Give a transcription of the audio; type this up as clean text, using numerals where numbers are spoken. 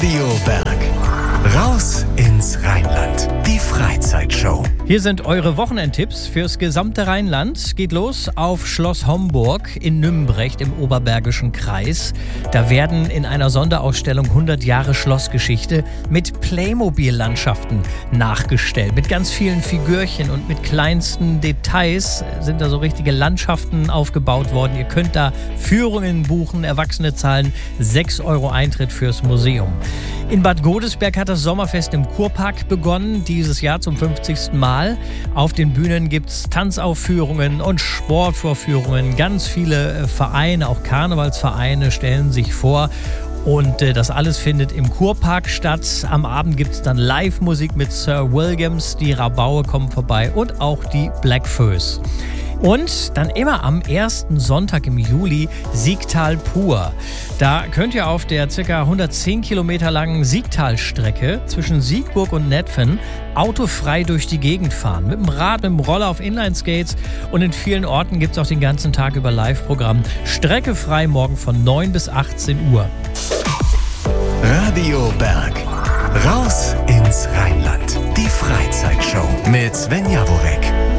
Radio Berg. Raus ins Rheinland. Die Freizeitshow. Hier sind eure Wochenendtipps fürs gesamte Rheinland. Geht los auf Schloss Homburg in Nümbrecht im Oberbergischen Kreis. Da werden in einer Sonderausstellung 100 Jahre Schlossgeschichte mit Playmobil-Landschaften nachgestellt. Mit ganz vielen Figürchen und mit kleinsten Details sind da so richtige Landschaften aufgebaut worden. Ihr könnt da Führungen buchen. Erwachsene zahlen 6 € Eintritt fürs Museum. In Bad Godesberg hat das Sommerfest im Kurpark begonnen, dieses Jahr zum 50. Mal. Auf den Bühnen gibt es Tanzaufführungen und Sportvorführungen. Ganz viele Vereine, auch Karnevalsvereine, stellen sich vor. Und das alles findet im Kurpark statt. Am Abend gibt es dann Live-Musik mit Sir Williams. Die Rabaue kommen vorbei und auch die Blackfoes. Und dann immer am ersten Sonntag im Juli Siegtal pur. Da könnt ihr auf der ca. 110 Kilometer langen Siegtalstrecke zwischen Siegburg und Netphen autofrei durch die Gegend fahren. Mit dem Rad, mit dem Roller auf Inlineskates und in vielen Orten gibt es auch den ganzen Tag über Live-Programm. Strecke frei morgen von 9 bis 18 Uhr. Radio Berg. Raus ins Rheinland. Die Freizeitshow mit Sven Jaworek.